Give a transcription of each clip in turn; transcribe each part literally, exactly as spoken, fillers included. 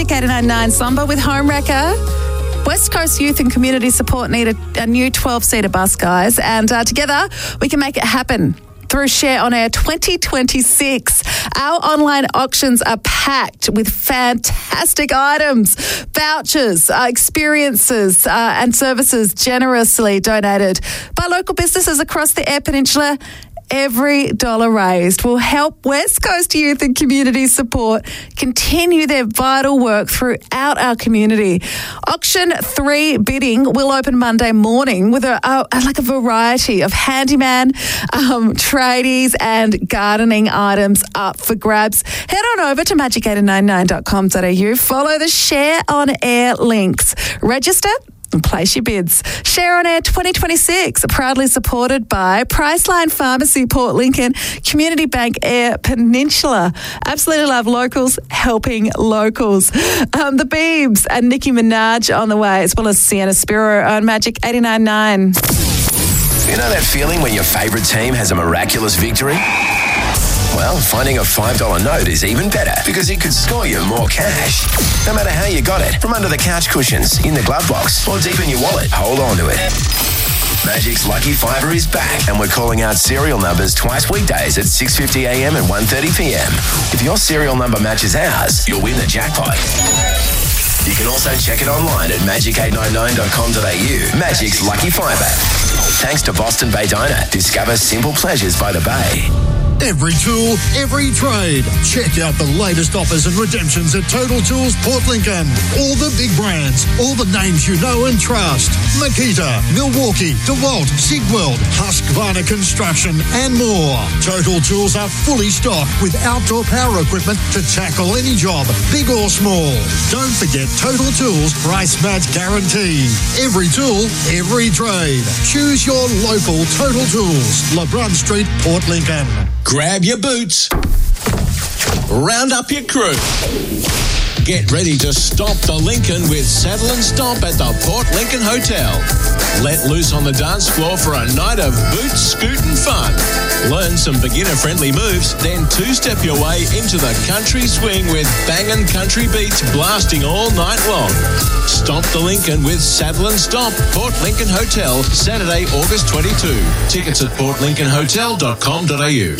Magic eighty-nine point nine Slumber with Homewrecker. West Coast Youth and Community Support need a, a new twelve-seater bus, guys, and uh, together we can make it happen. Through Share On Air twenty twenty-six. Our online auctions are packed with fantastic items, vouchers, uh, experiences uh, and services generously donated by local businesses across the Eyre Peninsula. Every dollar raised will help West Coast Youth and Community Support continue their vital work throughout our community. Auction three bidding will open Monday morning with a, a like a variety of handyman, um, tradies and gardening items up for grabs. Head on over to magic eight nine nine dot com dot a u. Follow the Share On Air links. Register and place your bids. Share On Air twenty twenty-six, proudly supported by Priceline Pharmacy, Port Lincoln, Community Bank, Eyre Peninsula. Absolutely love locals helping locals. Um, the Beebs and Nicki Minaj on the way, as well as Sienna Spiro on Magic eighty-nine point nine. You know that feeling when your favourite team has a miraculous victory? Well, finding a five dollar note is even better because it could score you more cash. No matter how you got it, from under the couch cushions, in the glove box, or deep in your wallet, hold on to it. Magic's Lucky Fiver is back, and we're calling out serial numbers twice weekdays at six fifty a m and one thirty p m. If your serial number matches ours, you'll win the jackpot. You can also check it online at magic eight nine nine dot com dot a u. Magic's Lucky Fiver. Thanks to Boston Bay Diner. Discover simple pleasures by the bay. Every tool, every trade. Check out the latest offers and redemptions at Total Tools Port Lincoln. All the big brands, all the names you know and trust. Makita, Milwaukee, DeWalt, Sigweld, Husqvarna Construction and more. Total Tools are fully stocked with outdoor power equipment to tackle any job, big or small. Don't forget Total Tools price match guarantee. Every tool, every trade. Choose your local Total Tools. LeBron Street, Port Lincoln. Grab your boots, round up your crew. Get ready to stomp the Lincoln with Saddle and Stomp at the Port Lincoln Hotel. Let loose on the dance floor for a night of boot scootin' fun. Learn some beginner-friendly moves, then two-step your way into the country swing with bangin' country beats blasting all night long. Stomp the Lincoln with Saddle and Stomp, Port Lincoln Hotel, Saturday, August twenty-second. Tickets at port lincoln hotel dot com dot a u.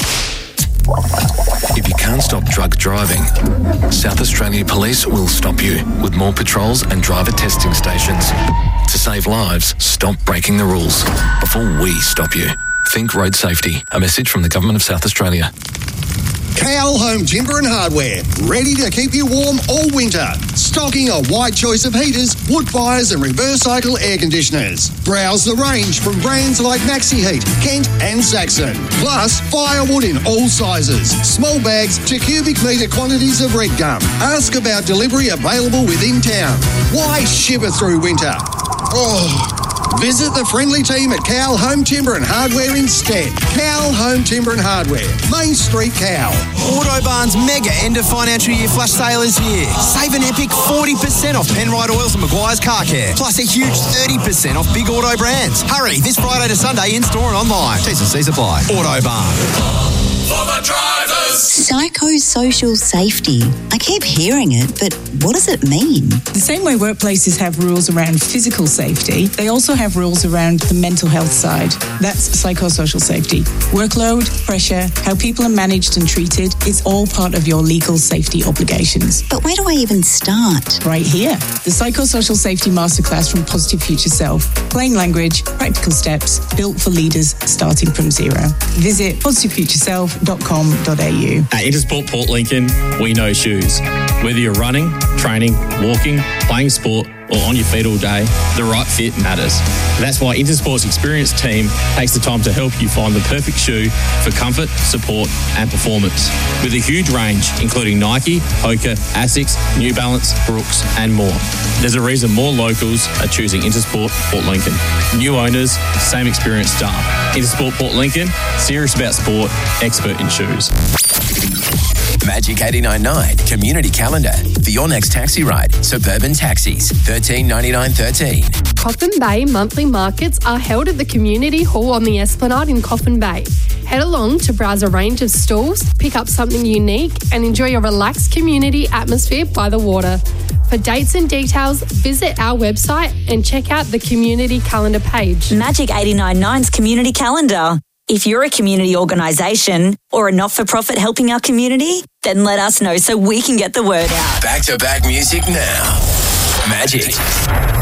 If you can't stop drug driving, South Australia Police will stop you with more patrols and driver testing stations. To save lives, stop breaking the rules before we stop you. Think road safety. A message from the Government of South Australia. Cal Home Timber and Hardware, ready to keep you warm all winter. Stocking a wide choice of heaters, wood fires and reverse cycle air conditioners. Browse the range from brands like Maxi Heat, Kent and Saxon. Plus, firewood in all sizes. Small bags to cubic metre quantities of red gum. Ask about delivery available within town. Why shiver through winter? Oh... Visit the friendly team at Cal Home Timber and Hardware instead. Cal Home Timber and Hardware, Main Street, Cal. Autobarn's mega end of financial year flash sale is here. Save an epic forty percent off Penrite Oils and Maguire's Car Care. Plus a huge thirty percent off big auto brands. Hurry, this Friday to Sunday in store and online. T's and C's apply. Autobarn. For the drivers. Psychosocial safety. I keep hearing it, but what does it mean? The same way workplaces have rules around physical safety, they also have rules around the mental health side. That's psychosocial safety. Workload, pressure, how people are managed and treated, it's all part of your legal safety obligations. But where do I even start? Right here. The Psychosocial Safety Masterclass from Positive Future Self. Plain language, practical steps, built for leaders starting from zero. Visit positive future self dot com dot a u. At Intersport Port Lincoln, we know shoes. Whether you're running, training, walking, playing sport, or on your feet all day, the right fit matters. That's why Intersport's experienced team takes the time to help you find the perfect shoe for comfort, support, and performance. With a huge range, including Nike, Hoka, Asics, New Balance, Brooks, and more. There's a reason more locals are choosing Intersport Port Lincoln. New owners, same experienced staff. Intersport Port Lincoln, serious about sport, expert in shoes. Magic eighty-nine point nine Community Calendar for your next taxi ride. Suburban Taxis, thirteen ninety-nine thirteen. Coffin Bay monthly markets are held at the Community Hall on the Esplanade in Coffin Bay. Head along to browse a range of stalls, pick up something unique and enjoy a relaxed community atmosphere by the water. For dates and details, visit our website and check out the community calendar page. Magic eight nine nine's community calendar. If you're a community organisation or a not-for-profit helping our community, then let us know so we can get the word out. Back-to-back music now. Magic.